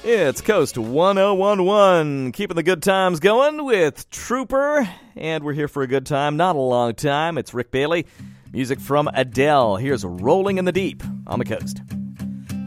It's Coast 1011, keeping the good times going with Trooper, and we're here for a good time, not a long time. It's Rick Bailey, music from Adele. Here's Rolling in the Deep on the Coast.